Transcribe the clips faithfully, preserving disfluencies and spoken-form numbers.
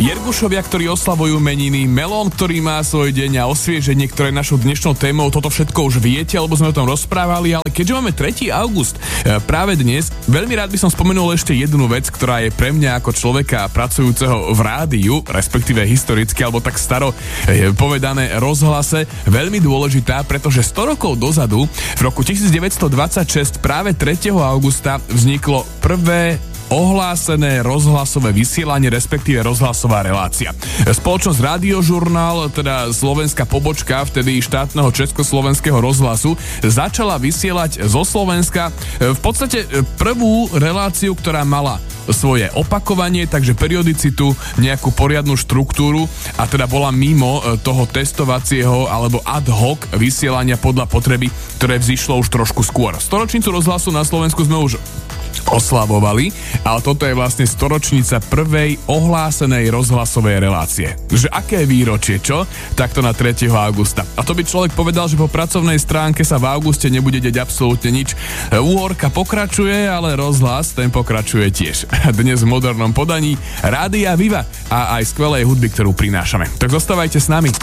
Jergušovia, ktorí oslavujú meniny, Melón, ktorý má svoj deň a osvieženie, ktoré je našou dnešnou témou, toto všetko už viete, alebo sme o tom rozprávali, ale keďže máme tretieho augusta práve dnes, veľmi rád by som spomenul ešte jednu vec, ktorá je pre mňa ako človeka pracujúceho v rádiu, respektíve historicky, alebo tak staro povedané rozhlase, veľmi dôležitá, pretože sto rokov dozadu, v roku devätnásťstodvadsaťšesť, práve tretieho augusta vzniklo prvé ohlásené rozhlasové vysielanie, respektíve rozhlasová relácia. Spoločnosť Radiožurnál, teda slovenská pobočka vtedy štátneho československého rozhlasu, začala vysielať zo Slovenska v podstate prvú reláciu, ktorá mala svoje opakovanie, takže periodicitu, nejakú poriadnu štruktúru a teda bola mimo toho testovacieho alebo ad hoc vysielania podľa potreby, ktoré vzýšlo už trošku skôr. Storočnicu rozhlasu na Slovensku sme už oslavovali, ale toto je vlastne storočnica prvej ohlásenej rozhlasovej relácie. Že aké výročie, čo? Takto na tretieho augusta. A to by človek povedal, že po pracovnej stránke sa v auguste nebude deť absolútne nič. Úhorka pokračuje, ale rozhlas ten pokračuje tiež. Dnes v modernom podaní Rádia Viva a aj skvelej hudby, ktorú prinášame. Tak zostávajte s nami.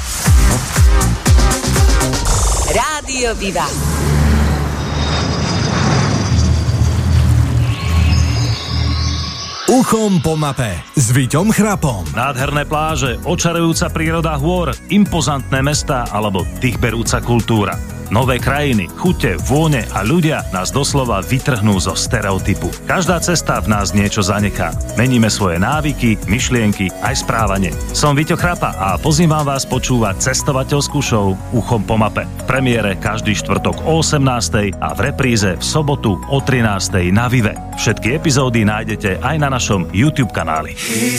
Rádio Viva. Uchom po mape s Víťom Chrapom. Nádherné pláže, očarujúca príroda hôr, impozantné mestá alebo dýchberúca kultúra. Nové krajiny, chute, vône a ľudia nás doslova vytrhnú zo stereotypu. Každá cesta v nás niečo zanechá. Meníme svoje návyky, myšlienky, aj správanie. Som Víťo Chrapa a pozývam vás počúvať cestovateľskú show Uchom po mape. V premiére každý štvrtok o osemnástej a v repríze v sobotu o trinástej na Vive. Všetky epizódy nájdete aj na našom YouTube kanáli.